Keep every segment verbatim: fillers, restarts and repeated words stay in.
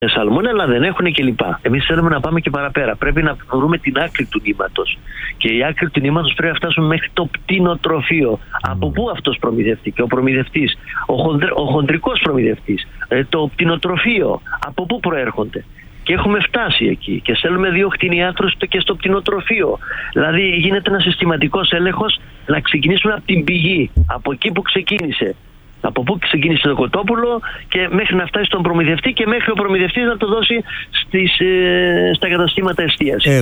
σαλμόνελα δεν έχουν κλπ. Εμείς θέλουμε να πάμε και παραπέρα. Πρέπει να βρούμε την άκρη του νήματος. Και η άκρη του νήματος πρέπει να φτάσουμε μέχρι το πτηνοτροφείο. Mm. Από πού αυτός προμηθευτεί, ο προμηθευτής, ο, χοντρ, ο χοντρικός προμηθευτής, ε, το πτηνοτροφείο, από πού προέρχονται. Και έχουμε φτάσει εκεί και στέλνουμε δύο κτηνιάτρους και στο πτηνοτροφείο. Δηλαδή γίνεται ένα συστηματικός έλεγχος να ξεκινήσουμε από την πηγή, από εκεί που ξεκίνησε. Από πού ξεκίνησε το κοτόπουλο και μέχρι να φτάσει στον προμηθευτή και μέχρι ο προμηθευτής να το δώσει στις, ε, στα καταστήματα εστίασης. Ε.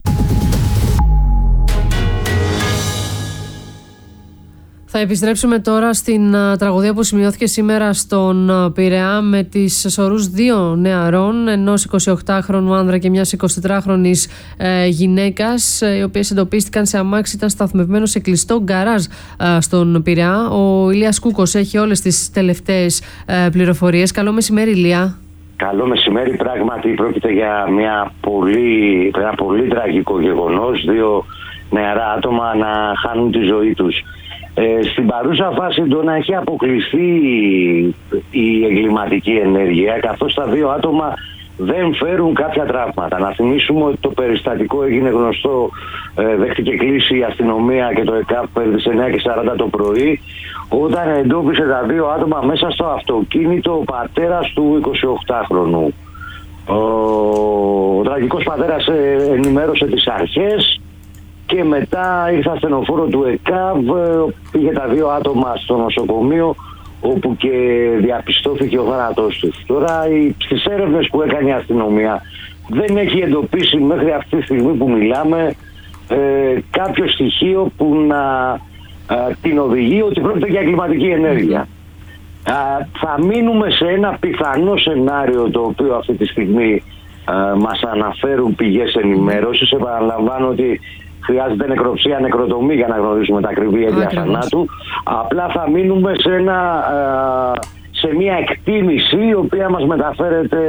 Θα επιστρέψουμε τώρα στην uh, τραγωδία που σημειώθηκε σήμερα στον uh, Πειραιά με τις σωρούς δύο νεαρών, ενός εικοσιοκτάχρονου άνδρα και μιας εικοσιτετράχρονης uh, γυναίκας, uh, οι οποίες εντοπίστηκαν σε αμάξι, ήταν σταθμευμένο σε κλειστό γκαράζ uh, στον Πειραιά. Ο Ηλίας Κούκος έχει όλες τις τελευταίες uh, πληροφορίες. Καλό μεσημέρι, Ηλία. Καλό μεσημέρι. Πράγματι πρόκειται για μια πολύ, ένα πολύ τραγικό γεγονός. Δύο νεαρά άτομα να χάνουν τη ζωή τους. Ε, στην παρούσα φάση το να έχει αποκλειστεί η εγκληματική ενέργεια, καθώς τα δύο άτομα δεν φέρουν κάποια τραύματα. Να θυμίσουμε ότι το περιστατικό έγινε γνωστό, ε, δέχτηκε κλήση η αστυνομία και το ΕΚΑΒ περί τις εννιά και σαράντα το πρωί, όταν εντόπισε τα δύο άτομα μέσα στο αυτοκίνητο ο πατέρας του εικοσιοκτάχρονου. Ο, ο τραγικός πατέρας ενημέρωσε τις αρχές και μετά ήρθε ασθενοφόρο του ΕΚΑΒ, πήγε τα δύο άτομα στο νοσοκομείο όπου και διαπιστώθηκε ο θάνατός τους. Τώρα στις έρευνες που έκανε η αστυνομία δεν έχει εντοπίσει μέχρι αυτή τη στιγμή που μιλάμε ε, κάποιο στοιχείο που να ε, την οδηγεί ότι πρόκειται για εγκληματική ενέργεια. Ε, θα μείνουμε σε ένα πιθανό σενάριο το οποίο αυτή τη στιγμή ε, μας αναφέρουν πηγές ενημέρωσης. Επαναλαμβάνω ότι χρειάζεται νεκροψία, νεκροτομή για να γνωρίσουμε τα ακριβή αίτια θανάτου. Απλά θα μείνουμε σε, ένα, σε μια εκτίμηση η οποία μας μεταφέρεται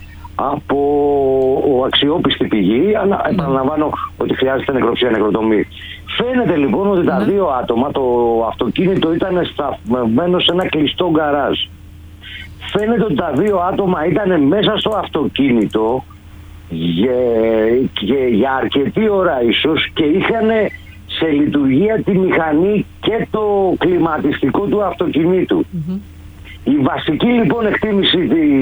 από αξιόπιστη πηγή. Επαναλαμβάνω ότι χρειάζεται νεκροψία, νεκροτομή. Φαίνεται λοιπόν ότι τα δύο άτομα, το αυτοκίνητο ήταν σταθμευμένο σε ένα κλειστό γκαράζ. Φαίνεται ότι τα δύο άτομα ήταν μέσα στο αυτοκίνητο για, για, για αρκετή ώρα ίσως και είχαν σε λειτουργία τη μηχανή και το κλιματιστικό του αυτοκινήτου. Mm-hmm. Η βασική λοιπόν εκτίμηση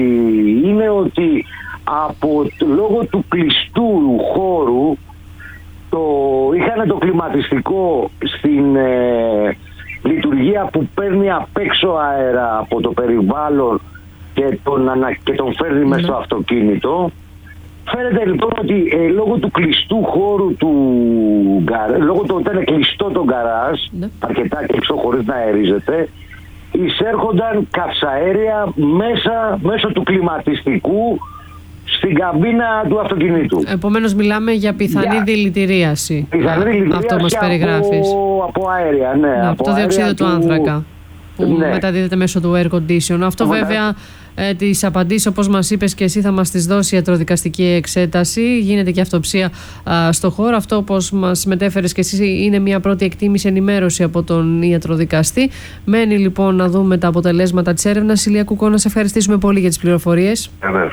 είναι ότι από, λόγω του κλειστού χώρου το, είχαν το κλιματιστικό στην ε, λειτουργία που παίρνει απ' έξω αέρα από το περιβάλλον και τον, και τον φέρνει mm-hmm. μέσα στο αυτοκίνητο. Φαίνεται λοιπόν ότι ε, λόγω του κλειστού χώρου του γκαράζ, λόγω του ότι ήταν κλειστό το γκαράζ, ναι. αρκετά κλειστό χωρίς να αερίζεται, εισέρχονταν καυσαέρια μέσα, μέσω του κλιματιστικού στην καμπίνα του αυτοκινήτου. Επομένως μιλάμε για πιθανή για... δηλητηρίαση. Πιθανή δηλητηρίαση αυτό μας περιγράφεις. Από, από αέρια, ναι. ναι από το διοξείδιο του άνθρακα που ναι. μεταδίδεται μέσω του air condition. Αυτό ναι. βέβαια ε, τις απαντήσεις, όπως μας είπες και εσύ, θα μας τις δώσει η ιατροδικαστική εξέταση. Γίνεται και αυτοψία α, στο χώρο. Αυτό, όπως μας μετέφερες και εσύ, είναι μια πρώτη εκτίμηση, ενημέρωση από τον ιατροδικαστή. Μένει λοιπόν να δούμε τα αποτελέσματα της έρευνας. Ηλία Κούκο, να σε ευχαριστήσουμε πολύ για τις πληροφορίες. Βεβαίως.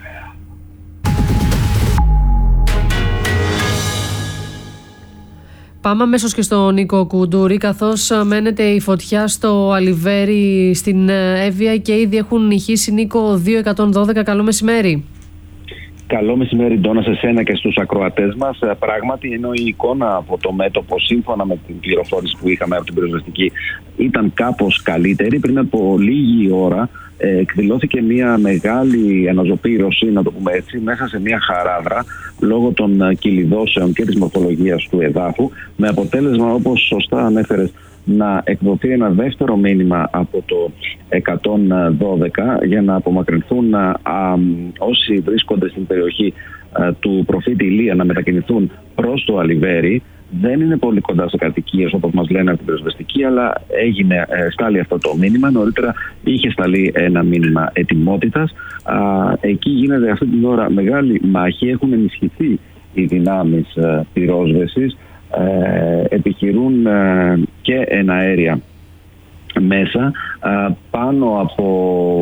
Πάμε αμέσως και στον Νίκο Κουντούρη, καθώς μένεται η φωτιά στο Αλιβέρι στην Εύβοια και ήδη έχουν ηχήσει, Νίκο, δύο εκατόν δώδεκα. Καλό μεσημέρι. Καλό μεσημέρι, Ντόνα, σε σένα και στους ακροατές μας. Πράγματι, ενώ η εικόνα από το μέτωπο, σύμφωνα με την πληροφόρηση που είχαμε από την πυροσβεστική, ήταν κάπως καλύτερη, πριν από λίγη ώρα ε, εκδηλώθηκε μια μεγάλη αναζωπήρωση, να το πούμε έτσι, μέσα σε μια χαράδρα, λόγω των κυλιδώσεων και της μορφολογίας του εδάφου, με αποτέλεσμα, όπως σωστά ανέφερες, να εκδοθεί ένα δεύτερο μήνυμα από το εκατόν δώδεκα για να απομακρυνθούν α, α, όσοι βρίσκονται στην περιοχή α, του προφήτη Ηλία, να μετακινηθούν προς το Αλιβέρι. Δεν είναι πολύ κοντά σε κατοικίες, όπως μας λένε από την πυροσβεστική, αλλά έγινε, ε, στάλει αυτό το μήνυμα. Νωρίτερα είχε σταλεί ένα μήνυμα ετοιμότητας. Α, εκεί γίνεται αυτή την ώρα μεγάλη μάχη. Έχουν ενισχυθεί οι δυνάμεις ε, πυρόσβεσης. Ε, επιχειρούν ε, και εναέρια μέσα. Ε, πάνω από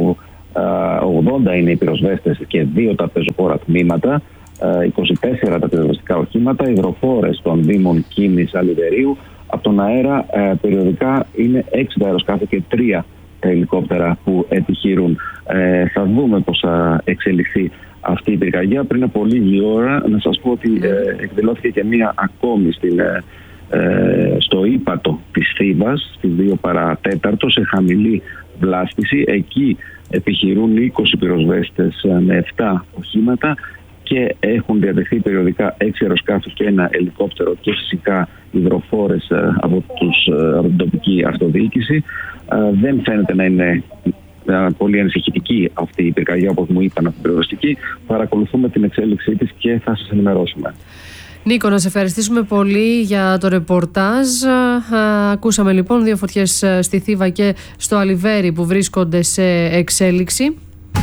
ογδόντα είναι οι πυροσβέστες και δύο τα πεζοπόρα τμήματα, είκοσι τέσσερα τα πυροσβεστικά οχήματα, υδροφόρες των Δήμων Κίνης, Αλυβερίου. Από τον αέρα ε, περιοδικά είναι έξι τα αεροσκάφη και τρία τα ελικόπτερα που επιχειρούν. Ε, θα δούμε πώς θα εξελιχθεί αυτή η πυρκαγιά. Πριν από λίγη ώρα να σας πω ότι ε, εκδηλώθηκε και μία ακόμη στην, ε, ε, στο ύπατο της Θήβας, στις δύο παρατέταρτο, σε χαμηλή βλάστηση. Εκεί επιχειρούν είκοσι πυροσβέστες με επτά οχήματα και έχουν διατεθεί περιοδικά έξι αεροσκάφη και ένα ελικόπτερο και φυσικά υδροφόρες από, τους, από την τοπική αυτοδιοίκηση. Δεν φαίνεται να είναι πολύ ανησυχητική αυτή η πυρκαγιά, όπως μου είπαν από την πυροσβεστική. Παρακολουθούμε την εξέλιξή της και θα σας ενημερώσουμε. Νίκο, να σε ευχαριστήσουμε πολύ για το ρεπορτάζ. Ακούσαμε λοιπόν δύο φωτιές στη Θήβα και στο Αλιβέρι που βρίσκονται σε εξέλιξη.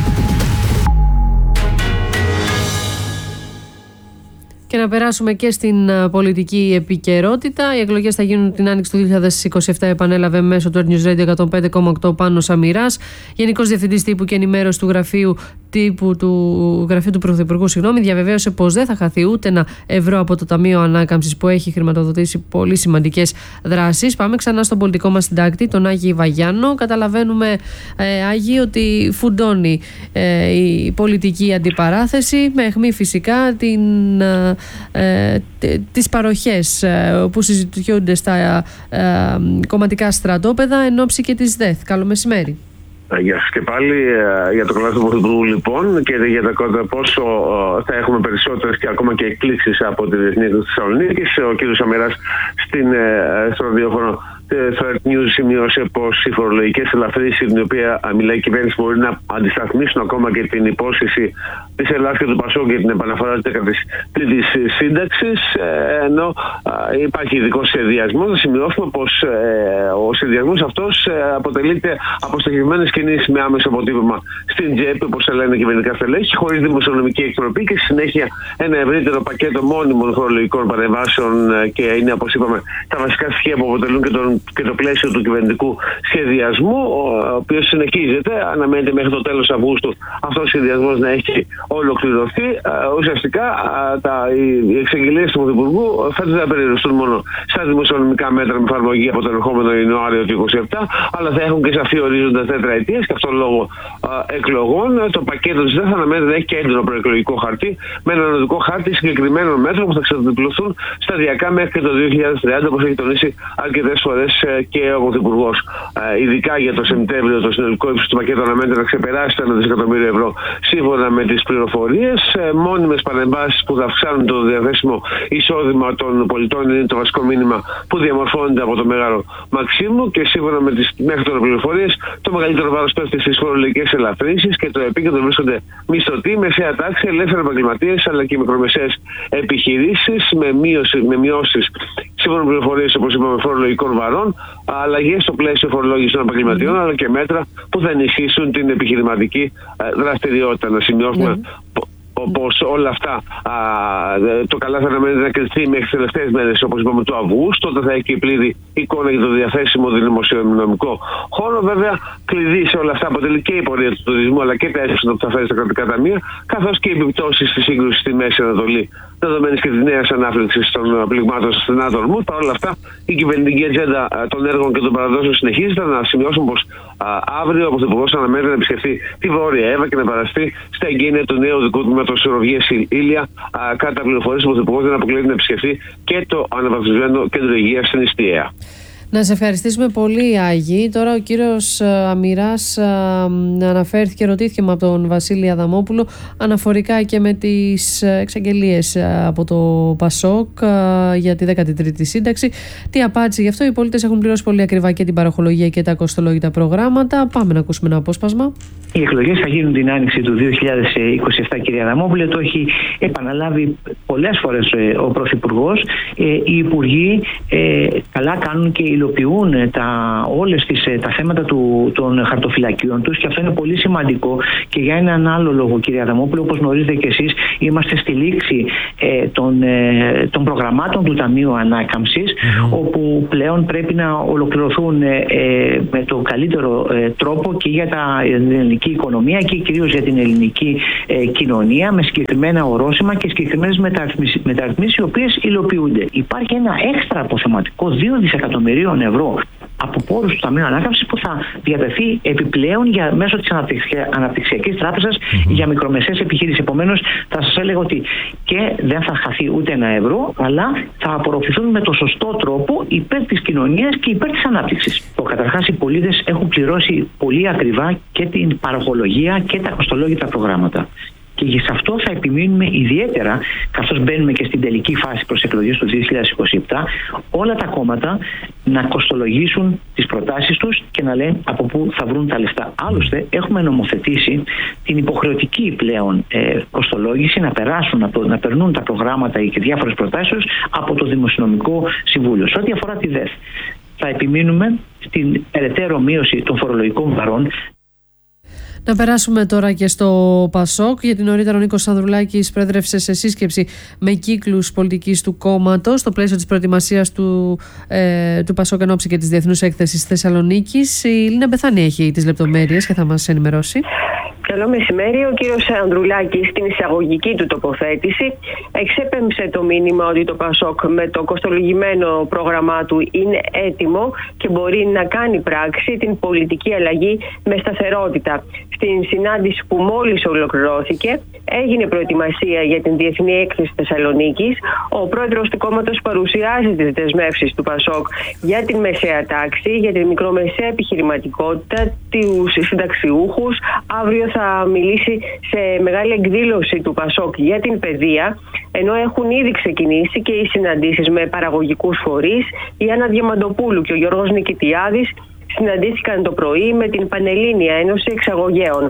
Και να περάσουμε και στην πολιτική επικαιρότητα. Οι εκλογές θα γίνουν την άνοιξη του δύο χιλιάδες είκοσι επτά, επανέλαβε μέσω του Earth News Radio εκατόν πέντε κόμμα οκτώ Πάνος Αμυράς, Γενικός Διευθυντής Τύπου και Ενημέρωση του Γραφείου Τύπου του Γραφείου του Πρωθυπουργού. Συγγνώμη, διαβεβαίωσε πως δεν θα χαθεί ούτε ένα ευρώ από το Ταμείο Ανάκαμψης που έχει χρηματοδοτήσει πολύ σημαντικές δράσεις. Πάμε ξανά στον πολιτικό μας συντάκτη, τον Άγη Βαγιάννο. Καταλαβαίνουμε, ε, Άγη, ότι φουντώνει ε, η πολιτική αντιπαράθεση, με αιχμή φυσικά την. Ε, Ε, τις παροχές ε, που συζητιούνται στα ε, κομματικά στρατόπεδα εν ώψη και της ΔΕΘ. Καλό μεσημέρι. Γεια σας και πάλι. Για το κομμάτι του Πρωθυπουργού λοιπόν και για το πόσο θα έχουμε περισσότερες και ακόμα και εκπλήξεις από τη Διεθνή Έκδοση της Θεσσαλονίκης. Ο κ. Αμυράς στο ραδιόφωνο στο Earth News σημείωσε πως οι φορολογικές ελαφρύσεις, την οποία μιλάει η κυβέρνηση, μπορεί να αντισταθμίσουν ακόμα και την υπόσχεση της Ελλάδας και του Πασόκ για την επαναφορά της δέκατης τρίτης σύνταξης, ενώ υπάρχει ειδικός σχεδιασμός. Να σημειώσουμε πως ο σχεδιασμός αυτός αποτελείται από στοχευμένες κινήσεις με άμεσο αποτύπωμα στην τσέπη, όπως λένε κυβερνητικά στελέχη, χωρίς δημοσιονομική εκτροπή και στη συνέχεια ένα ευρύτερο πακέτο μόνιμων φορολογικών παρεμβάσεων, και είναι, όπως είπαμε, τα βασικά στοιχεία που αποτελούν και, τον, και το πλαίσιο του κυβερνητικού σχεδιασμού, ο οποίος συνεχίζεται. Αναμένεται μέχρι το τέλος Αυγούστου αυτός ο σχεδιασμός να έχει ολοκληρωθεί. Ουσιαστικά τα, οι εξαγγελίες του Πρωθυπουργού φέτος δεν θα περιοριστούν μόνο στα δημοσιονομικά μέτρα με εφαρμογή από τον ερχόμενο Ιανουάριο του είκοσι επτά, αλλά θα έχουν και σαφή ορίζοντα τετραετίας, και αυτόν λόγω α, εκλογών. Το πακέτο της ΔΕΘ θα αναμένεται να έχει και έντονο προεκλογικό χαρτί, με έναν οδικό χάρτη συγκεκριμένων μέτρων που θα ξεδιπλωθούν σταδιακά μέχρι και το δύο χιλιάδες τριάντα, όπως έχει τονίσει αρκετές φορές και ο Πρωθυπουργός. Ειδικά για το Σεπτέμβριο, το συνολικό ύψος του πακέτου αναμένεται να ξεπεράσει το ένα δισεκατομμύριο ευρώ, σύμφωνα με τις πληροφορίες. Μόνιμες παρεμβάσεις που θα αυξάνουν το διαθέσιμο εισόδημα των πολιτών είναι το βασικό μήνυμα που διαμορφώνεται από το Μέγαρο Μαξίμου, και σύμφωνα με τις μέχρι τώρα πληροφορίες, το μεγαλύτερο βάρος πέφτει στις φορολογικές ελαφρύνσεις και το επίκεντρο βρίσκονται μισθωτοί, μεσαία τάξη, ελεύθεροι επαγγελματίες αλλά και μικρομεσαίες επιχειρήσεις, με, μείωση, με μειώσεις σύμφωνα με πληροφορίες, όπως είπαμε, φορολογικών βαρών, αλλαγές στο πλαίσιο φορολόγησης των επαγγελματιών, αλλά και μέτρα που θα ενισχύσουν την επιχειρηματική δραστηριότητα. Να σημειώσουμε mm. πως όλα αυτά α, το καλά θα αναμένεται να κρυφθεί μέχρι τις τελευταίες μέρες, όπως είπαμε, του Αυγούστου. Τότε θα έχει και πλήρη εικόνα για το διαθέσιμο δημοσιονομικό χώρο. Βέβαια, κλειδί σε όλα αυτά αποτελεί και η πορεία του τουρισμού, αλλά και τα έσοδα που θα φέρει στα κρατικά ταμεία, καθώς και οι επιπτώσεις της σύγκρουσης στη Μέση Ανατολή, δεδομένης και της νέας ανάφλεξης των πληγμάτων στα στενά των ορμούς. Παρ' όλα αυτά, η κυβερνητική ατζέντα των έργων και των παραδόσεων συνεχίζεται. Να σημειώσουμε πως α, αύριο ο Πρωθυπουργός αναμένεται να επισκεφθεί τη Βόρεια Εύα και να παραστεί στα εγγένεια του νέου δικού τμήματος Οροβιές Ήλια. Κατά πληροφορίες, ο Πρωθυπουργός δεν αποκλείεται να επισκεφθεί και το αναβαθμισμένο κέντρο υγείας στην Ιστιαία. Να σε ευχαριστήσουμε πολύ, Άγη. Τώρα ο κύριος Αμυράς αναφέρθηκε, ρωτήθηκε από τον Βασίλη Αδαμόπουλο αναφορικά και με τις εξαγγελίες από το Πασόκ για τη δέκατη τρίτη σύνταξη. Τι απάντησε γι' αυτό? Οι πολίτες έχουν πληρώσει πολύ ακριβά και την παροχολογία και τα κοστολόγητα προγράμματα. Πάμε να ακούσουμε ένα απόσπασμα. Οι εκλογές θα γίνουν την άνοιξη του δύο χιλιάδες είκοσι επτά, κυρία Αδαμόπουλε. Το έχει επαναλάβει πολλές φορές ο Πρωθυπουργός. Οι υπουργοί καλά κάνουν και υλοποιούν τα, όλες τις, τα θέματα του, των χαρτοφυλακίων τους, και αυτό είναι πολύ σημαντικό και για έναν άλλο λόγο, κύριε Αδαμόπουλο. Όπως γνωρίζετε και εσείς, είμαστε στη λήξη ε, των, ε, των προγραμμάτων του Ταμείου Ανάκαμψης, mm-hmm. όπου πλέον πρέπει να ολοκληρωθούν ε, ε, με το καλύτερο ε, τρόπο και για τα, την ελληνική οικονομία και κυρίως για την ελληνική ε, κοινωνία, με συγκεκριμένα ορόσημα και συγκεκριμένες μεταρρυθμίσεις, μεταρρυθμίσεις οι οποίες υλοποιούνται. Υπάρχει ένα έξτρα αποθεματικό δύο δισεκατομμυρίων ευρώ από πόρους του Ταμείου Ανάκαμψης που θα διατεθεί επιπλέον για, μέσω της Αναπτυξιακής Τράπεζας mm-hmm. για μικρομεσαίες επιχειρήσεις. Επομένως, θα σας έλεγα ότι και δεν θα χαθεί ούτε ένα ευρώ, αλλά θα απορροφηθούν με το σωστό τρόπο υπέρ της κοινωνίας και υπέρ της ανάπτυξης. Το καταρχάς, οι πολίτες έχουν πληρώσει πολύ ακριβά και την παροχολογία και τα κοστολόγητα προγράμματα. Και σε αυτό θα επιμείνουμε ιδιαίτερα, καθώς μπαίνουμε και στην τελική φάση προς εκλογές του δύο χιλιάδες είκοσι επτά, όλα τα κόμματα να κοστολογήσουν τις προτάσεις τους και να λένε από πού θα βρουν τα λεφτά. Άλλωστε, έχουμε νομοθετήσει την υποχρεωτική πλέον ε, κοστολόγηση, να περάσουν, να, να περνούν τα προγράμματα και διάφορες προτάσεις από το Δημοσιονομικό Συμβούλιο. Σε ό,τι αφορά τη ΔΕΘ, θα επιμείνουμε στην περαιτέρω μείωση των φορολογικών βαρών. Να περάσουμε τώρα και στο ΠΑΣΟΚ, γιατί νωρίτερα ο Νίκος Ανδρουλάκης προέδρευσε σε σύσκεψη με κύκλους πολιτικής του κόμματος στο πλαίσιο της προετοιμασίας του, ε, του ΠΑΣΟΚ εν ώψη και της Διεθνούς Έκθεσης Θεσσαλονίκης. Η Λίνα Μπεθάνη έχει τις λεπτομέρειες και θα μας ενημερώσει. Καλό μεσημέρι. Ο κύριος Ανδρουλάκης στην εισαγωγική του τοποθέτηση εξέπεμψε το μήνυμα ότι το ΠΑΣΟΚ με το κοστολογημένο πρόγραμμά του είναι έτοιμο και μπορεί να κάνει πράξη την πολιτική αλλαγή με σταθερότητα. Στην συνάντηση που μόλις ολοκληρώθηκε, έγινε προετοιμασία για την Διεθνή Έκθεση Θεσσαλονίκης. Ο πρόεδρος του κόμματος παρουσιάζει τις δεσμεύσεις του ΠΑΣΟΚ για την μεσαία τάξη, για την μικρομεσαία επιχειρηματικότητα, τους συνταξιούχους. Αύριο θα μιλήσει σε μεγάλη εκδήλωση του ΠΑΣΟΚ για την παιδεία, ενώ έχουν ήδη ξεκινήσει και οι συναντήσεις με παραγωγικούς φορείς. Η Άννα Διαμαντοπούλου και ο Γιώργος Νικητιάδης συναντήθηκαν το πρωί με την Πανελλήνια Ένωση Εξαγωγέων.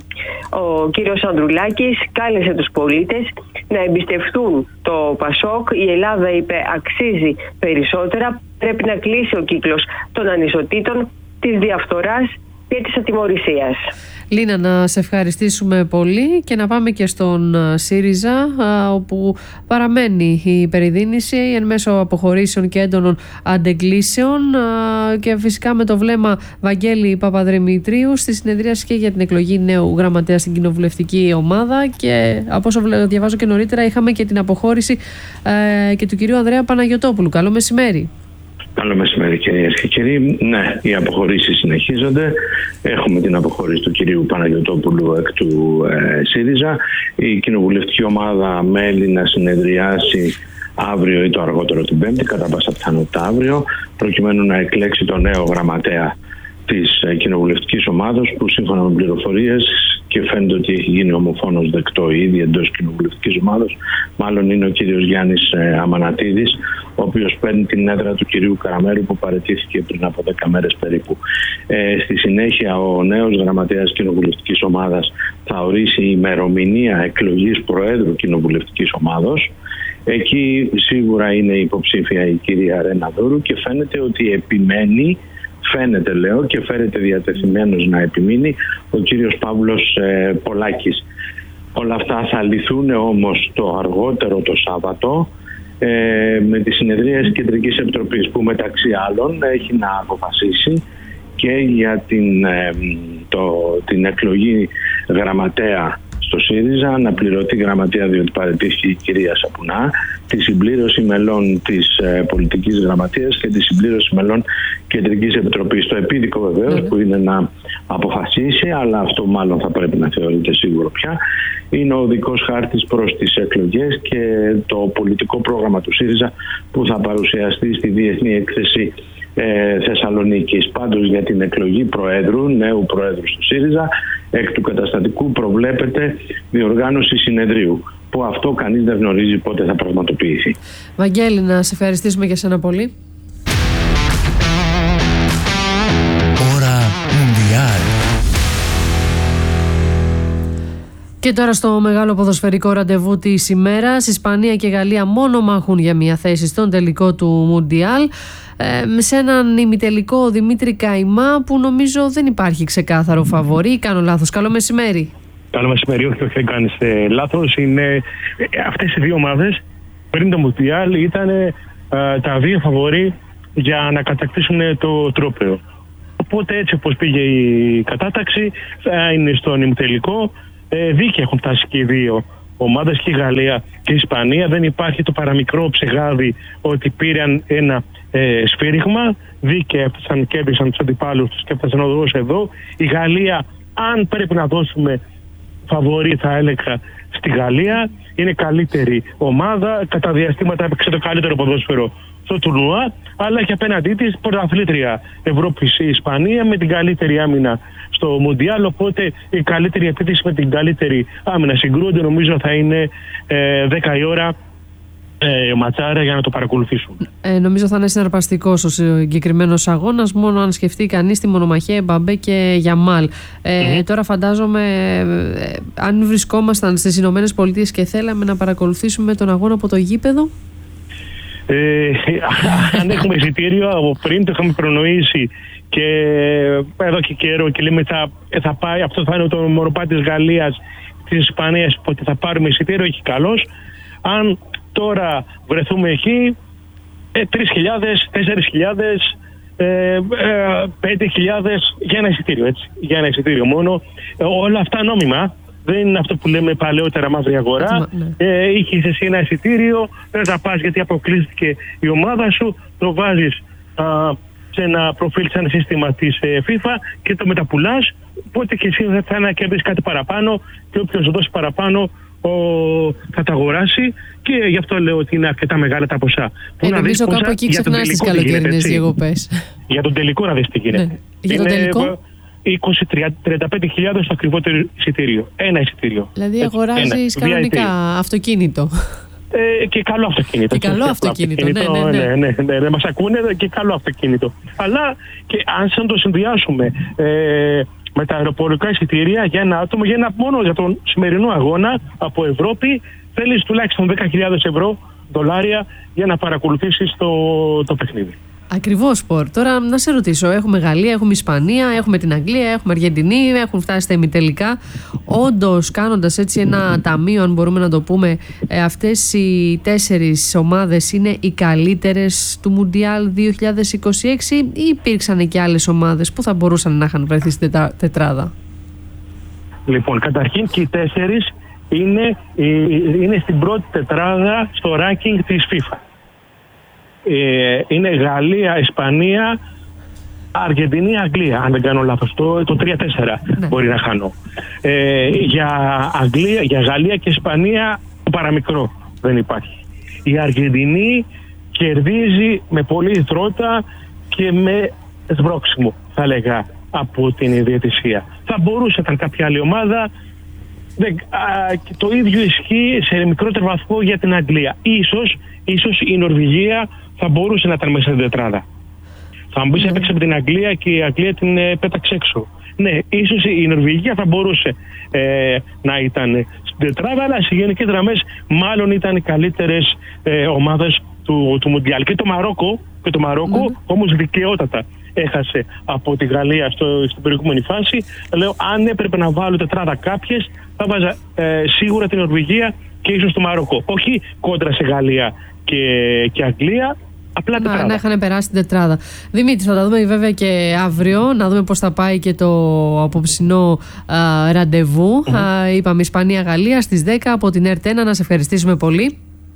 Ο κύριος Ανδρουλάκης κάλεσε τους πολίτες να εμπιστευτούν το ΠΑΣΟΚ. Η Ελλάδα, είπε, αξίζει περισσότερα. Πρέπει να κλείσει ο κύκλος των ανισοτήτων, της διαφθοράς και της ατιμωρησίας. Λίνα, να σε ευχαριστήσουμε πολύ και να πάμε και στον ΣΥΡΙΖΑ, όπου παραμένει η υπερηδίνηση εν μέσω αποχωρήσεων και έντονων αντεγκλήσεων, και φυσικά με το βλέμμα Βαγγέλη Παπαδημητρίου στη συνεδρίαση και για την εκλογή νέου γραμματέα στην κοινοβουλευτική ομάδα. Και από όσο διαβάζω και νωρίτερα, είχαμε και την αποχώρηση και του κυρίου Ανδρέα Παναγιωτόπουλου. Καλό μεσημέρι. Καλό μεσημέρι, κυρίες και κύριοι. Ναι, οι αποχωρήσεις συνεχίζονται. Έχουμε την αποχώρηση του κυρίου Παναγιωτόπουλου εκ του ε, ΣΥΡΙΖΑ. Η κοινοβουλευτική ομάδα μέλη να συνεδριάσει αύριο ή το αργότερο την Πέμπτη, κατά πάσα πιθανότητα αύριο, προκειμένου να εκλέξει τον νέο γραμματέα της ε, κοινοβουλευτικής ομάδας, που σύμφωνα με πληροφορίες, και φαίνεται ότι έχει γίνει ομοφόνος δεκτό ήδη εντός κοινοβουλευτικής ομάδας, μάλλον είναι ο κύριος Γιάννης ε, Αμανατίδης, ο οποίος παίρνει την έδρα του κυρίου Καραμέλου, που παραιτήθηκε πριν από δέκα μέρες περίπου. Ε, στη συνέχεια, ο νέος γραμματέας κοινοβουλευτικής ομάδας θα ορίσει η ημερομηνία εκλογής Προέδρου κοινοβουλευτικής ομάδος. Εκεί σίγουρα είναι υποψήφια η κυρία Ρένα Δούρου και φαίνεται ότι επιμένει, φαίνεται λέω και φέρεται διατεθειμένος να επιμείνει, ο κύριος Παύλος ε, Πολάκης. Όλα αυτά θα λυθούν όμως το αργότερο το Σάββατο, Ε, με τη συνεδρία της Κεντρικής Επιτροπής, που μεταξύ άλλων έχει να αποφασίσει και για την, ε, το, την εκλογή γραμματέα στο ΣΥΡΙΖΑ, να πληρωθεί γραμματέα διότι παραιτήθηκε η κυρία Σαπουνά, τη συμπλήρωση μελών της ε, πολιτικής γραμματείας και τη συμπλήρωση μελών Κεντρικής Επιτροπής. Το επίδικο βεβαίως, mm-hmm. που είναι να αποφασίσει, αλλά αυτό μάλλον θα πρέπει να θεωρείται σίγουρο πια, είναι ο οδικός χάρτης προς τις εκλογές και το πολιτικό πρόγραμμα του ΣΥΡΙΖΑ που θα παρουσιαστεί στη Διεθνή Έκθεση ε, Θεσσαλονίκης. Πάντως, για την εκλογή Προέδρου, νέου Προέδρου του ΣΥΡΙΖΑ, εκ του καταστατικού προβλέπεται διοργάνωση συνεδρίου, που αυτό κανείς δεν γνωρίζει πότε θα πραγματοποιηθεί. Βαγγέλη, να σε ευχαριστήσουμε για σένα πολύ. Και τώρα στο μεγάλο ποδοσφαιρικό ραντεβού της ημέρας, Ισπανία και Γαλλία μόνο μάχουν για μια θέση στον τελικό του Μουντιάλ. Ε, σε έναν ημιτελικό Δημήτρη Καϊμά που νομίζω δεν υπάρχει ξεκάθαρο φαβορί. Κάνω λάθος? Καλό μεσημέρι. Καλό μεσημέρι, όχι, όχι, δεν κάνεις ε, λάθος. Είναι, ε, αυτές οι δύο ομάδες πριν το Μουντιάλ ήταν ε, τα δύο φαβορί για να κατακτήσουν το τρόπαιο. Οπότε έτσι όπως πήγε η κατάταξη θα είναι στον ημιτελικό. Ε, δίκαια έχουν φτάσει και οι δύο ομάδες, και η Γαλλία και η Ισπανία. Δεν υπάρχει το παραμικρό ψεγάδι ότι πήραν ένα ε, σφύριγμα. Δίκαια έφτασαν, κέρδισαν τους αντιπάλους τους και έφτασαν ως εδώ. Η Γαλλία, αν πρέπει να δώσουμε φαβορί, θα έλεγα στη Γαλλία. Είναι καλύτερη ομάδα. Κατά διαστήματα έπαιξε το καλύτερο ποδόσφαιρο στο τουρνουά, αλλά έχει απέναντί της πρωταθλήτρια Ευρώπης η Ισπανία με την καλύτερη άμυνα στο Μουντιάλ. Οπότε η καλύτερη επίθεση με την καλύτερη άμυνα συγκρούνται. Νομίζω θα είναι ε, δέκα η ώρα ε, ματσάρα για να το παρακολουθήσουν. Ε, νομίζω θα είναι συναρπαστικός ο συγκεκριμένος αγώνας, μόνο αν σκεφτεί κανείς τη μονομαχία Εμπαμπέ και Γιαμάλ. Ε, mm-hmm. Τώρα φαντάζομαι, ε, αν βρισκόμασταν στις Ηνωμένες Πολιτείες και θέλαμε να παρακολουθήσουμε τον αγώνα από το γήπεδο. Ε, αν έχουμε εισιτήριο από πριν, το είχαμε προνοήσει και εδώ και καιρό και λέμε θα, θα πάει, αυτό θα είναι το μονοπάτι της Γαλλίας, της Ισπανίας, οπότε θα πάρουμε εισιτήριο, έχει καλώς. Αν τώρα βρεθούμε εκεί, ε, τρεις χιλιάδες, τέσσερις χιλιάδες, ε, ε, πέντε χιλιάδες για ένα εισιτήριο, έτσι, για ένα εισιτήριο μόνο. Ε, όλα αυτά νόμιμα. Δεν είναι αυτό που λέμε παλαιότερα μαύρη αγορά. Ναι. Ε, είχες εσύ ένα εισιτήριο, δεν θα πας γιατί αποκλείστηκε η ομάδα σου, το βάζεις α, σε ένα προφίλ σαν σύστημα της ε, FIFA και το μεταπουλάς. Οπότε και εσύ θα θέλει να κερδίσεις κάτι παραπάνω και όποιος δώσει παραπάνω ο, θα τα αγοράσει. Και γι' αυτό λέω ότι είναι αρκετά μεγάλα τα ποσά. Ε, νομίζω κάπου εκεί ξεχνάς τις καλοκαιρινές διακοπές. Για τον τελικό να δεις τι γίνεται. Ναι. Για τον τελικό. είκοσι με τριάντα πέντε χιλιάδες το ακριβότερο εισιτήριο. Ένα εισιτήριο. Δηλαδή αγοράζεις κανονικά αυτοκίνητο. Ε, και καλό αυτοκίνητο. Και καλό αυτοκίνητο, αυτοκίνητο, ναι, ναι, ναι. ναι, ναι, ναι, ναι. Μας ακούνε και καλό αυτοκίνητο. Αλλά και αν σαν το συνδυάσουμε ε, με τα αεροπορικά εισιτήρια για ένα άτομο, για ένα, μόνο για τον σημερινό αγώνα από Ευρώπη, θέλεις τουλάχιστον δέκα χιλιάδες ευρώ, δολάρια, για να παρακολουθήσεις το, το παιχνίδι. Ακριβώς, Σπορ. Τώρα να σε ρωτήσω, έχουμε Γαλλία, έχουμε Ισπανία, έχουμε την Αγγλία, έχουμε Αργεντινή, έχουν φτάσει στα ημιτελικά. Όντως, κάνοντας έτσι ένα ταμείο, αν μπορούμε να το πούμε, αυτές οι τέσσερις ομάδες είναι οι καλύτερες του Μουντιάλ δύο χιλιάδες είκοσι έξι ή υπήρξαν και άλλες ομάδες που θα μπορούσαν να είχαν βρεθεί στην τετράδα? Λοιπόν, καταρχήν και οι τέσσερις είναι, είναι στην πρώτη τετράδα στο ranking της FIFA. Είναι Γαλλία, Ισπανία, Αργεντινή, Αγγλία, αν δεν κάνω λάθος. Το, το τρία τέσσερα ναι. μπορεί να χάνω. Ε, για, Αγγλία, για Γαλλία και Ισπανία το παραμικρό δεν υπάρχει. Η Αργεντινή κερδίζει με πολύ ηθρότητα και με σβρόξιμο, θα λέγα, από την διαιτησία. Θα μπορούσε να ήταν κάποια άλλη ομάδα. Δεν, α, το ίδιο ισχύει σε μικρότερο βαθμό για την Αγγλία. Ίσως, ίσως η Νορβηγία θα μπορούσε να ήταν μέσα στην τετράδα. Θα μου πεις mm. έπαιξε από την Αγγλία και η Αγγλία την ε, πέταξε έξω. Ναι, ίσως η Νορβηγία θα μπορούσε ε, να ήταν στην τετράδα, αλλά σε γενικές γραμμές μάλλον ήταν οι καλύτερες ε, ομάδες του, του Μουντιάλ. Και το Μαρόκο, και το Μαρόκο mm. όμως δικαιότατα έχασε από τη Γαλλία στο, στην προηγούμενη φάση. Λέω, αν έπρεπε να βάλω τετράδα κάποιες, θα βάζα ε, σίγουρα την Νορβηγία και ίσως το Μαρόκο. Όχι κόντρα σε Γαλλία και, και Αγγλία, απλά τετράδα. Να, να είχαν περάσει την τετράδα. Δημήτρη, θα τα δούμε βέβαια και αύριο, να δούμε πώς θα πάει και το απόψινό α, ραντεβού. Mm-hmm. Α, είπαμε Ισπανία-Γαλλία στις δέκα από την ΕΡΤ ένα. Να σε ευχαριστήσουμε πολύ.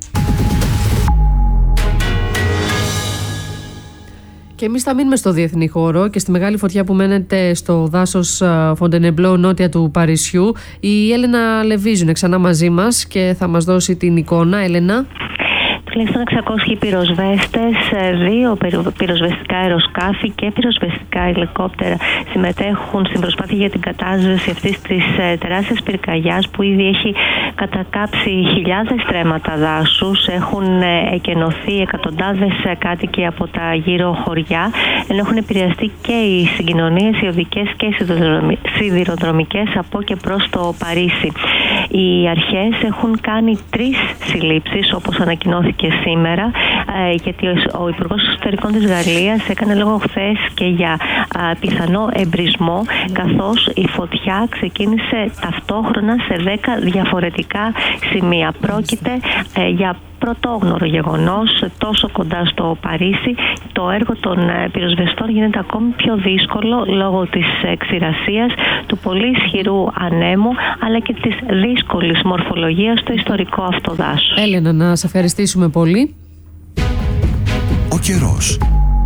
Και εμείς θα μείνουμε στο διεθνή χώρο και στη μεγάλη φωτιά που μένεται στο δάσος Φοντενεμπλό νότια του Παρισιού. Η Έλενα Λεβίζου είναι ξανά μαζί μας και θα μας δώσει την εικόνα. Έλενα. Τουλάχιστον εξακόσιοι πυροσβέστες, δύο πυροσβεστικά αεροσκάφη και πυροσβεστικά ελικόπτερα συμμετέχουν στην προσπάθεια για την κατάσβεση αυτής της τεράστιας πυρκαγιάς που ήδη έχει κατακάψει χιλιάδες στρέμματα δάσους. Έχουν εκενωθεί εκατοντάδες κάτοικοι από τα γύρω χωριά, ενώ έχουν επηρεαστεί και οι συγκοινωνίες, οι οδικές και οι σιδηροδρομικές από και προς το Παρίσι. Οι αρχές έχουν κάνει τρεις συλλήψεις, όπως ανακοινώθηκε σήμερα, γιατί ο Υπουργός Εξωτερικών της Γαλλίας έκανε λόγο χθες και για πιθανό εμπρισμό, καθώς η φωτιά ξεκίνησε ταυτόχρονα σε δέκα διαφορετικά σημεία. Πρόκειται για πρωτόγνωρο γεγονός τόσο κοντά στο Παρίσι. Το έργο των πυροσβεστών γίνεται ακόμη πιο δύσκολο λόγω της ξηρασίας, του πολύ ισχυρού ανέμου, αλλά και της δύσκολης μορφολογίας στο ιστορικό αυτό δάσος. Έλενα, να σε ευχαριστήσουμε πολύ. Ο καιρός.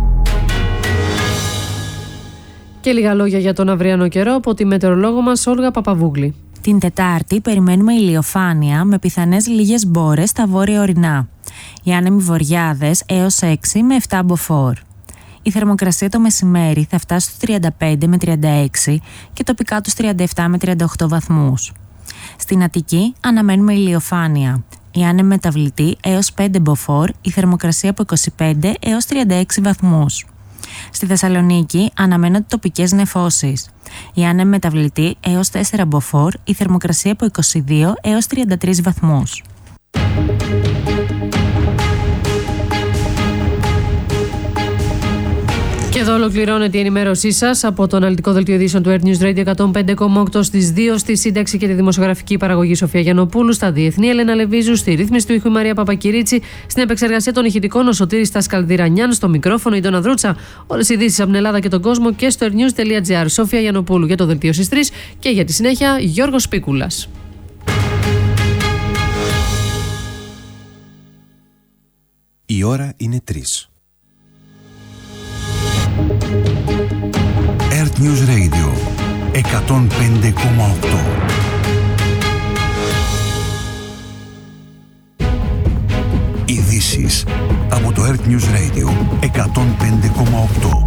Και λίγα λόγια για τον αυριανό καιρό από τη μετεωρολόγο μας Όλγα Παπαβούγλη. Την Τετάρτη περιμένουμε ηλιοφάνεια με πιθανές λίγες μπόρες στα βόρεια ορεινά. Οι άνεμοι βορειάδες έως έξι με επτά μποφόρ. Η θερμοκρασία το μεσημέρι θα φτάσει στους τριάντα πέντε με τριάντα έξι και τοπικά τους τριάντα επτά με τριάντα οκτώ βαθμούς. Στην Αττική αναμένουμε ηλιοφάνεια. Οι άνεμοι μεταβλητοί έως πέντε μποφόρ, η θερμοκρασία από είκοσι πέντε έως τριάντα έξι βαθμούς. Στη Θεσσαλονίκη αναμένονται τοπικές νεφώσεις. Η άνεμοι μεταβλητή έως τέσσερα μποφόρ, η θερμοκρασία από είκοσι δύο έως τριάντα τρεις βαθμούς. Και εδώ ολοκληρώνεται η ενημέρωσή σας από το αναλυτικό δελτίο ειδήσεων του Earth News Radio εκατόν πέντε κόμμα οκτώ στις δύο, στη σύνταξη και τη δημοσιογραφική παραγωγή Σοφία Γιαννοπούλου, στα διεθνή Ελένα Λεβίζου, στη ρύθμιση του ήχου η Μαρία Παπακυρίτσι, στην επεξεργασία των ηχητικών ο Σωτήρης Τασκαλδηρανιάν, στο μικρόφωνο η Ντόνα Δρούτσα. Όλες οι ειδήσεις από την Ελλάδα και τον κόσμο και στο airnews τελεία gr. Σοφία Γιαννοπούλου για το δελτίο στις τρεις και για τη συνέχεια Γιώργος Σπίκουλας. Η ώρα είναι τρεις. Earth News Radio εκατόν πέντε κόμμα οκτώ. Ειδήσεις από το Earth News Radio εκατόν πέντε κόμμα οκτώ.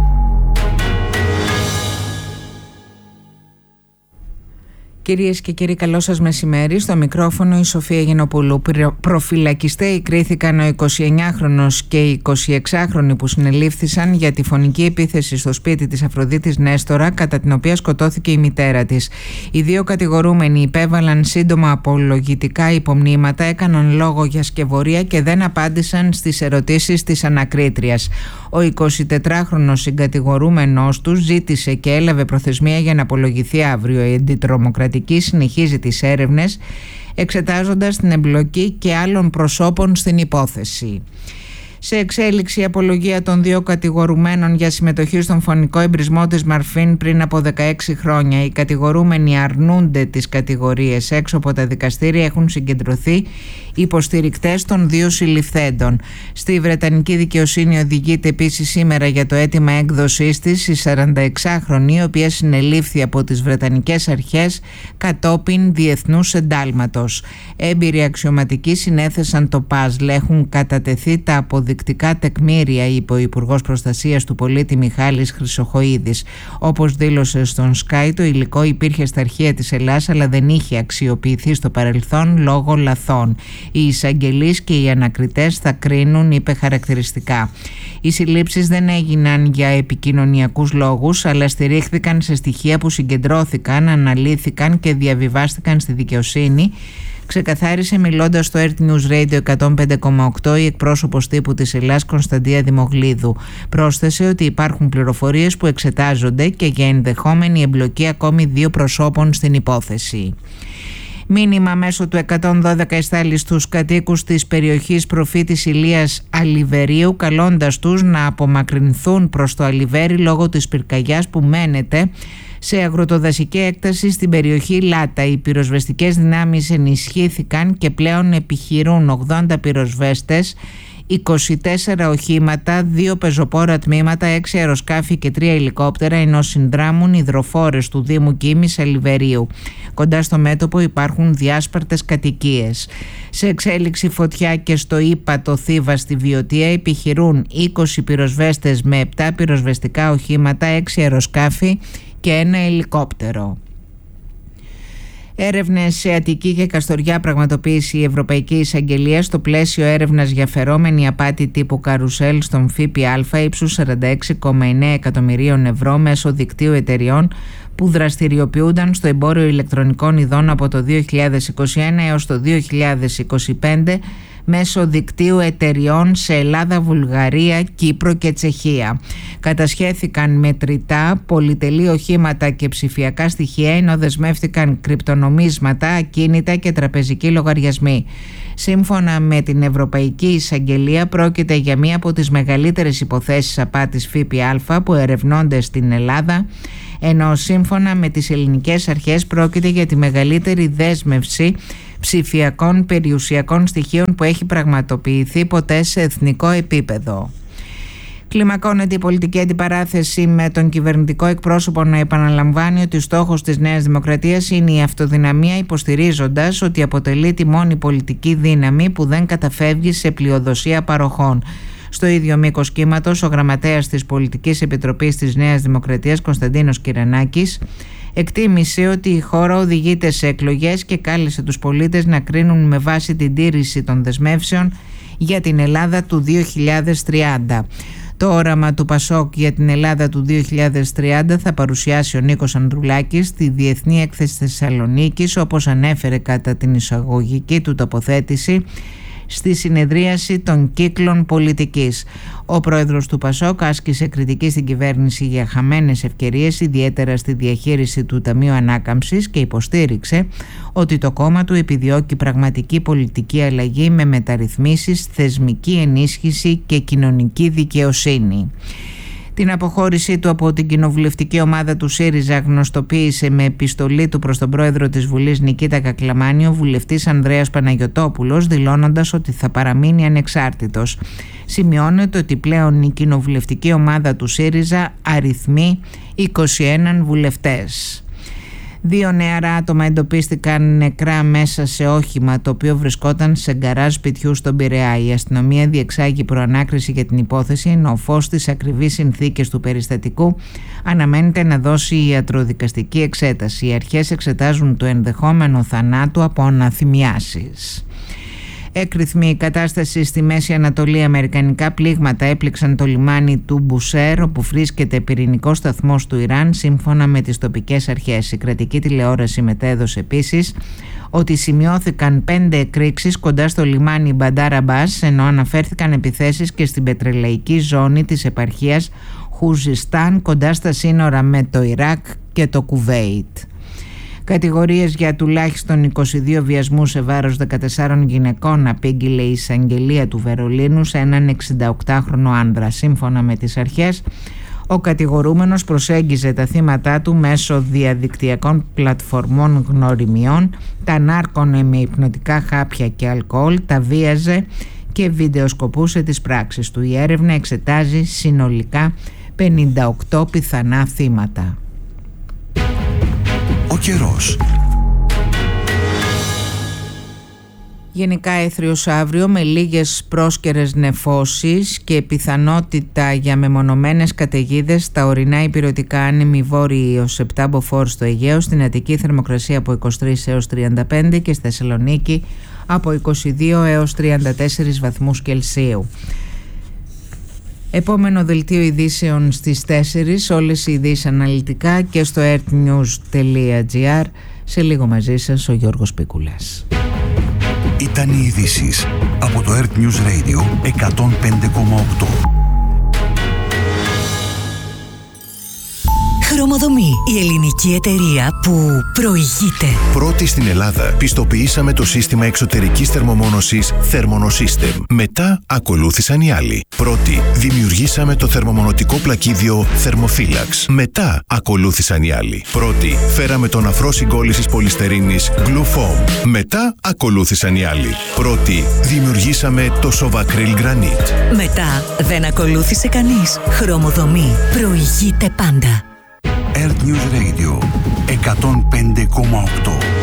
Κυρίες και κύριοι, καλό σας μεσημέρι. Στο μικρόφωνο η Σοφία Γιαννοπούλου. Προφυλακιστέοι κρίθηκαν ο εικοσιεννιάχρονος και η εικοσιεξάχρονη που συνελήφθησαν για τη φωνική επίθεση στο σπίτι της Αφροδίτης Νέστορα, κατά την οποία σκοτώθηκε η μητέρα της. Οι δύο κατηγορούμενοι υπέβαλαν σύντομα απολογητικά υπομνήματα, έκαναν λόγο για σκευωρία και δεν απάντησαν στις ερωτήσεις της ανακρίτριας. Ο εικοσιτετράχρονος συγκατηγορούμενος τους ζήτησε και έλαβε προθεσμία για να απολογηθεί αύριο. Η αντιτρομοκρατική συνεχίζει τις έρευνες, εξετάζοντας την εμπλοκή και άλλων προσώπων στην υπόθεση. Σε εξέλιξη η απολογία των δύο κατηγορουμένων για συμμετοχή στον φωνικό εμπρισμό της Μαρφίν πριν από δεκαέξι χρόνια. Οι κατηγορούμενοι αρνούνται τις κατηγορίες. Έξω από τα δικαστήρια έχουν συγκεντρωθεί υποστηρικτές των δύο συλληφθέντων. Στη Βρετανική δικαιοσύνη οδηγείται επίσης σήμερα για το αίτημα έκδοσής της η σαρανταεξάχρονη, η οποία συνελήφθη από τις Βρετανικές αρχές κατόπιν διεθνούς εντάλματος. Έμπειροι αξιωματικοί συνέθεσαν το παζλ. Έχουν κατατεθεί τα αποδεικτικά τεκμήρια, είπε ο Υπουργός Προστασίας του Πολίτη Μιχάλης Χρυσοχοΐδης. Όπως δήλωσε στον Sky, το υλικό υπήρχε στα αρχεία της Ελλάς, αλλά δεν είχε αξιοποιηθεί στο παρελθόν λόγω λαθών. Οι εισαγγελείς και οι ανακριτές θα κρίνουν, είπε χαρακτηριστικά. Οι συλλήψεις δεν έγιναν για επικοινωνιακούς λόγους, αλλά στηρίχθηκαν σε στοιχεία που συγκεντρώθηκαν, αναλύθηκαν και διαβιβάστηκαν στη δικαιοσύνη, ξεκαθάρισε μιλώντας στο Earth News Radio εκατόν πέντε κόμμα οκτώ η εκπρόσωπος τύπου της Ελλάς Κωνσταντία Δημογλίδου. Πρόσθεσε ότι υπάρχουν πληροφορίες που εξετάζονται και για ενδεχόμενη εμπλοκή ακόμη δύο προσώπων στην υπόθεση. Μήνυμα μέσω του εκατόν δώδεκα εστάλει στους κατοίκους της περιοχής Προφήτης Ηλίας Αλιβερίου, καλώντας τους να απομακρυνθούν προς το Αλιβέρι λόγω της πυρκαγιάς που μένεται σε αγροτοδασική έκταση στην περιοχή Λάτα. Οι πυροσβεστικές δυνάμεις ενισχύθηκαν και πλέον επιχειρούν ογδόντα πυροσβέστες είκοσι τέσσερα οχήματα, δύο πεζοπόρα τμήματα, έξι αεροσκάφη και τρία ελικόπτερα, ενώ συνδράμουν υδροφόρες του Δήμου Κίμης Αλιβερίου. Κοντά στο μέτωπο υπάρχουν διάσπαρτες κατοικίες. Σε εξέλιξη φωτιά και στο ύπατο Θήβα στη Βιωτία επιχειρούν είκοσι πυροσβέστες με επτά πυροσβεστικά οχήματα, έξι αεροσκάφη και ένα ελικόπτερο. Έρευνες σε Αττική και Καστοριά πραγματοποίησε η Ευρωπαϊκή Εισαγγελία στο πλαίσιο έρευνας για φερόμενη απάτη τύπου καρουσέλ στον ΦΠΑ ύψους σαράντα έξι κόμμα εννέα εκατομμυρίων ευρώ μέσω δικτύου εταιριών που δραστηριοποιούνταν στο εμπόριο ηλεκτρονικών ειδών από το δύο χιλιάδες είκοσι ένα έως το δύο χιλιάδες είκοσι πέντε μέσω δικτύου εταιριών σε Ελλάδα, Βουλγαρία, Κύπρο και Τσεχία. Κατασχέθηκαν μετρητά, πολυτελή οχήματα και ψηφιακά στοιχεία, ενώ δεσμεύτηκαν κρυπτονομίσματα, ακίνητα και τραπεζικοί λογαριασμοί. Σύμφωνα με την Ευρωπαϊκή Εισαγγελία, πρόκειται για μία από τις μεγαλύτερες υποθέσεις απάτης ΦΠΑ που ερευνώνται στην Ελλάδα, ενώ σύμφωνα με τις ελληνικές αρχές πρόκειται για τη μεγαλύτερη δέσμευση ψηφιακών περιουσιακών στοιχείων που έχει πραγματοποιηθεί ποτέ σε εθνικό επίπεδο. Κλιμακώνεται η πολιτική αντιπαράθεση, με τον κυβερνητικό εκπρόσωπο να επαναλαμβάνει ότι στόχος της Νέας Δημοκρατίας είναι η αυτοδυναμία, υποστηρίζοντας ότι αποτελεί τη μόνη πολιτική δύναμη που δεν καταφεύγει σε πλειοδοσία παροχών. Στο ίδιο μήκος κύματος, ο γραμματέας της Πολιτικής Επιτροπής της Νέας Δημοκρατίας, Κωνσταντίνος Κυρανάκης, εκτίμησε ότι η χώρα οδηγείται σε εκλογές και κάλεσε τους πολίτες να κρίνουν με βάση την τήρηση των δεσμεύσεων για την Ελλάδα του δύο χιλιάδες τριάντα. Το όραμα του Πασόκ για την Ελλάδα του δύο χιλιάδες τριάντα θα παρουσιάσει ο Νίκος Ανδρουλάκης στη Διεθνή Έκθεση Θεσσαλονίκης, όπως ανέφερε κατά την εισαγωγική του τοποθέτηση στη συνεδρίαση των κύκλων πολιτικής. Ο πρόεδρος του Πασόκ άσκησε κριτική στην κυβέρνηση για χαμένες ευκαιρίες, ιδιαίτερα στη διαχείριση του Ταμείου Ανάκαμψης, και υποστήριξε ότι το κόμμα του επιδιώκει πραγματική πολιτική αλλαγή με μεταρρυθμίσεις, θεσμική ενίσχυση και κοινωνική δικαιοσύνη. Την αποχώρησή του από την κοινοβουλευτική ομάδα του ΣΥΡΙΖΑ γνωστοποίησε με επιστολή του προς τον πρόεδρο της Βουλής Νικήτα Κακλαμάνη ο βουλευτής Ανδρέας Παναγιωτόπουλος, δηλώνοντας ότι θα παραμείνει ανεξάρτητος. Σημειώνεται ότι πλέον η κοινοβουλευτική ομάδα του ΣΥΡΙΖΑ αριθμεί είκοσι ένα βουλευτές. Δύο νεαρά άτομα εντοπίστηκαν νεκρά μέσα σε όχημα το οποίο βρισκόταν σε γκαράζ σπιτιού στον Πειραιά. Η αστυνομία διεξάγει προανάκριση για την υπόθεση, ενώ ο φως στις ακριβείς συνθήκες του περιστατικού αναμένεται να δώσει ιατροδικαστική εξέταση. Οι αρχές εξετάζουν το ενδεχόμενο θανάτου από αναθυμιάσεις. Έκρηθμη η κατάσταση στη Μέση Ανατολή. Αμερικανικά πλήγματα έπληξαν το λιμάνι του Μπουσέρ, όπου βρίσκεται πυρηνικός σταθμός του Ιράν, σύμφωνα με τις τοπικές αρχές. Η κρατική τηλεόραση μετέδωσε επίσης ότι σημειώθηκαν πέντε εκρήξεις κοντά στο λιμάνι Μπαντάρ Αμπάς, ενώ αναφέρθηκαν επιθέσεις και στην πετρελαϊκή ζώνη της επαρχίας Χουζιστάν, κοντά στα σύνορα με το Ιράκ και το Κουβέιτ. Κατηγορίες για τουλάχιστον είκοσι δύο βιασμούς σε βάρος δεκατεσσάρων γυναικών απήγγειλε η εισαγγελία του Βερολίνου σε έναν εξηνταοκτάχρονο άνδρα. Σύμφωνα με τις αρχές, ο κατηγορούμενος προσέγγιζε τα θύματά του μέσω διαδικτυακών πλατφορμών γνωριμιών, τα νάρκωνε με υπνοτικά χάπια και αλκοόλ, τα βίαζε και βιντεοσκοπούσε τις πράξεις του. Η έρευνα εξετάζει συνολικά πενήντα οκτώ πιθανά θύματα. Ο καιρός. Γενικά έθριος αύριο με λίγες πρόσκαιρες νεφώσεις και πιθανότητα για μεμονωμένες καταιγίδες στα ορεινά ηπειρωτικά, άνεμοι βόρειοι έως επτά μποφόρ στο Αιγαίο, στην Αττική θερμοκρασία από είκοσι τρεις έως τριάντα πέντε και στη Θεσσαλονίκη από είκοσι δύο έως τριάντα τέσσερις βαθμούς Κελσίου. Επόμενο δελτίο ειδήσεων στις τέσσερις, όλες οι ειδήσεις αναλυτικά και στο earthnews τελεία gr. Σε λίγο μαζί σας ο Γιώργος Πίκουλας. Ήταν οι ειδήσεις από το Earth News Radio εκατόν πέντε κόμμα οκτώ. Χρωμοδομή. Η ελληνική εταιρεία που προηγείται. Πρώτη στην Ελλάδα πιστοποιήσαμε το σύστημα εξωτερικής θερμομόνωσης Thermonosystem. Μετά ακολούθησαν οι άλλοι. Πρώτη δημιουργήσαμε το θερμομονωτικό πλακίδιο Thermophilax. Μετά ακολούθησαν οι άλλοι. Πρώτη φέραμε τον αφρό συγκόλλησης πολυστερίνης Glufoam. Μετά ακολούθησαν οι άλλοι. Πρώτη δημιουργήσαμε το Sovacryl Granite. Μετά δεν ακολούθησε κανείς. Χρωμοδομή. Προηγείται πάντα. Earth News Radio εκατόν πέντε κόμμα οκτώ.